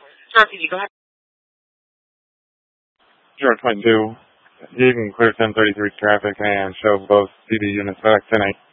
RPD, go ahead. 022. You can clear 1033 traffic and show both CD units back tonight.